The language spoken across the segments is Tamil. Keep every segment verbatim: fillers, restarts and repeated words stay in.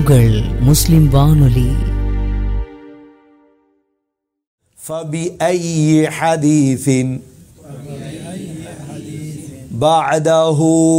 உங்கள் முஸ்லிம் வானொலி. فبأي حديث بعده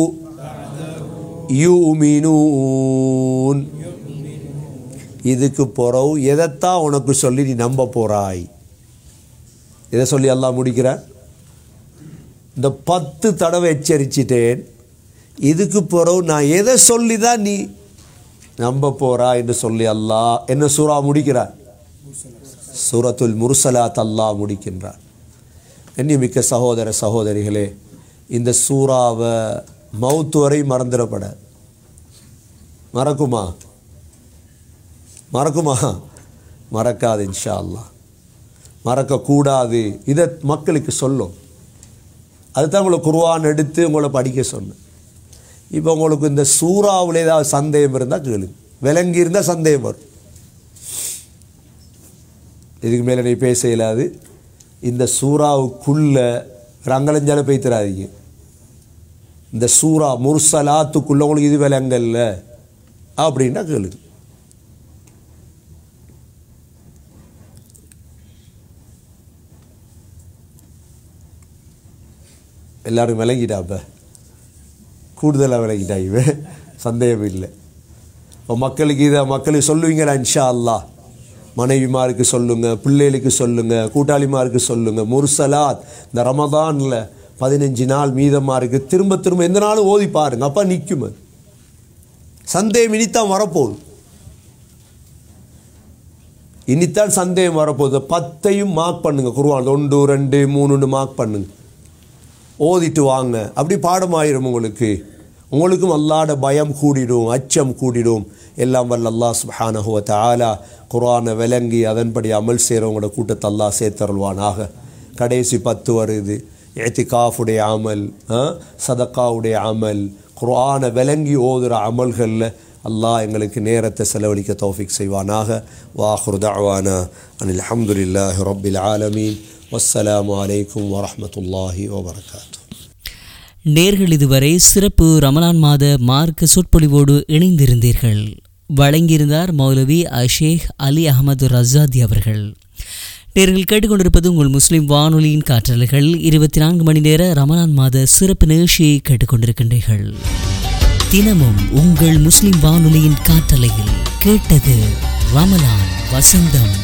يؤمنون. இதுக்கு பிறகு எதைத்தான் உனக்கு சொல்லி நீ நம்ப போறாய்? எதை சொல்லி அல்லாஹ் முடிக்கிறார்? இந்த பத்து தடவை எச்சரிச்சிட்டேன், இதுக்கு பிறகு நான் எதை சொல்லி தான் நீ நம்ப போறா என்று சொல்லி அல்லாஹ் என்ன சூரா முடிக்கிறார்? சூரத்துல் முர்சலாத் அல்லாஹ் முடிக்கின்றார். கண்ணியமிக்க சகோதர சகோதரிகளே, இந்த சூறாவை மவுத்து வரை மறந்துடப்பட மறக்குமா? மறக்குமா? மறக்காது இன்ஷா அல்லாஹ். மறக்கக்கூடாது. இதை மக்களுக்கு சொல்லும். அதுதான் உங்களை குர்ஆன் எடுத்து உங்களை படிக்க சொன்னேன். இப்போ உங்களுக்கு இந்த சூறாவில் ஏதாவது சந்தேகம் இருந்தால் கேளு, விளங்கி இருந்தால் சந்தேகம் வரும். இதுக்கு மேலே நீ பேச இயலாது. இந்த சூறாவுக்குள்ள ரங்கலஞ்சால பேய்த்திராதீங்க. இந்த சூறா முர்சலாத்துக்குள்ள உங்களுக்கு இது விளங்கல்ல அப்படின்னா கேளு. எல்லாரும் விளங்கிட்டா? இப்போ கூடுதலாக விளங்கிட்டா? இவன் சந்தேகம் இல்லை. இப்போ மக்களுக்கு இதை மக்களுக்கு சொல்லுவீங்களா? இன்ஷா அல்லாஹ் மனைவிமாருக்கு சொல்லுங்கள், பிள்ளைகளுக்கு சொல்லுங்கள், கூட்டாளிமாருக்கு சொல்லுங்கள். முர்சலாத் இந்த ரமதானில் பதினஞ்சு நாள் மீதமாக இருக்குது. திரும்ப திரும்ப எந்த நாளும் ஓதி பாருங்க, அப்போ நிற்கும். அது சந்தேகம் இனித்தான் வரப்போகுது. இனித்தான் சந்தேகம் வரப்போகுது. பத்தையும் மார்க் பண்ணுங்க. குர்ஆன் ஒன்று ரெண்டு மூணுன்னு மார்க் பண்ணுங்க, ஓதிட்டு வாங்க. அப்படி பாடமாயிரும் உங்களுக்கு. உங்களுக்கும் அல்லாஹ்ட பயம் கூடிடும், அச்சம் கூடிடும். எல்லாம் வல்ல அல்லாஹ் சுப்ஹானஹு வ தஆலா குர்ஆனை விளங்கி அதன்படி அமல் செய்கிறவங்களோட கூட்டத்தை அல்லாஹ் சேர்த்தருள்வானாக. கடைசி பத்து வருது. இஅ்திகாஃபுடைய அமல், சதக்காவுடைய அமல், குர்ஆனை விளங்கி ஓதுகிற அமல்களில் அல்லாஹ் எங்களுக்கு நேரத்தை செலவழிக்க தௌஃபீக் செய்வானாக. வாஹிரு தஅவானா அனில் ஹம்துலில்லாஹி ரப்பில் ஆலமீன். வஸ்ஸலாமு அலைக்கும் வரஹ்மத்துல்லாஹி வபரகாத்துஹு. நேர்கள் இதுவரை சிறப்பு ரமலான் மாத மார்க்க சொற்பொழிவோடு இணைந்திருந்தீர்கள். வழங்கியிருந்தார் மௌலவி அஷேக் அலி அஹமது ரஸாதி அவர்கள். நேர்கள் கேட்டுக்கொண்டிருப்பது உங்கள் முஸ்லிம் வானொலியின் காற்றலைகள். இருபத்தி நான்கு மணி நேர ரமலான் மாத சிறப்பு நிகழ்ச்சியை கேட்டுக்கொண்டிருக்கின்றீர்கள். தினமும் உங்கள் முஸ்லிம் வானொலியின் காற்றலையில் கேட்டது ரமலான் வசந்தம்.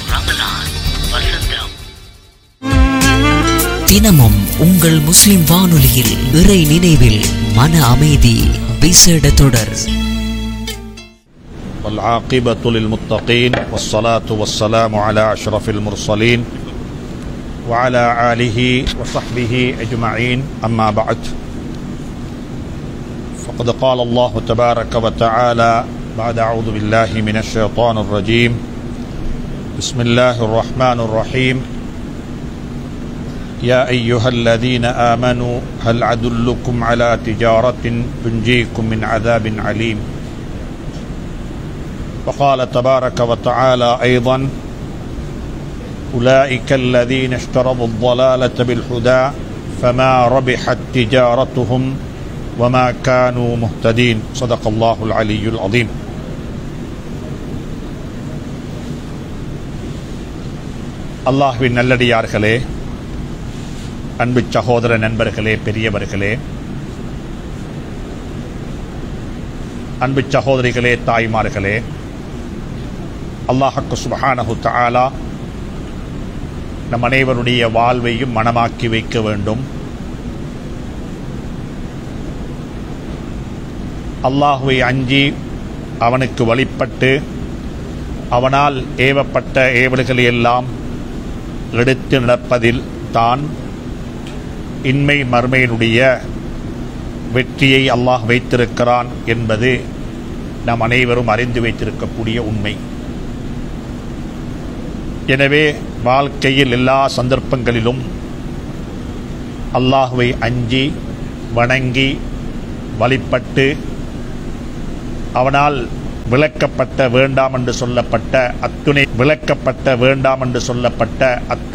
தினமும் உங்கள் முஸ்லிம் வானொலியில் இறை நினைவில் மன அமைதி விசேட தொடர். والعاقبة للمتقين والصلاة والسلام على أشرف المرسلين وعلى آله وصحبه أجمعين. أما بعد، فقد قال الله تبارك وتعالى بعد أعوذ بالله من الشيطان الرجيم بسم الله الرحمن الرحيم يا أيها الذين آمنوا هل أدلكم على تجارة تنجيكم من عذاب عليم. وقال تبارك وتعالى أيضا أولئك الذين اشتروا الضلالة بالهدى فما ربحت تجارتهم وما كانوا مهتدين. صدق الله العلي العظيم. அல்லாஹ்வின் நல்லடியார்களே, அன்பு சகோதர நண்பர்களே, பெரியவர்களே, அன்பு சகோதரிகளே, தாய்மார்களே, அல்லாஹ் சுப்ஹானஹு தஆலா நம் அனைவருடைய வாழ்வையும் மனமாக்கி வைக்க வேண்டும். அல்லாஹ்வை அஞ்சி அவனுக்கு வழிபட்டு அவனால் ஏவப்பட்ட ஏவல்களை எல்லாம் எடுத்து நடப்பதில் தான் இன்மை மறுமையினுடைய வெற்றியை அல்லாஹ் வைத்திருக்கிறான் என்பது நாம் அனைவரும் அறிந்து வைத்திருக்கக்கூடிய உண்மை. எனவே வாழ்க்கையில் எல்லா சந்தர்ப்பங்களிலும் அல்லாஹ்வை அஞ்சி வணங்கி வழிபட்டு அவனால் விளக்கப்பட்ட வேண்டாம் என்று சொல்லப்பட்ட அத்துணை விளக்கப்பட்ட வேண்டாம் என்று சொல்லப்பட்ட அத்து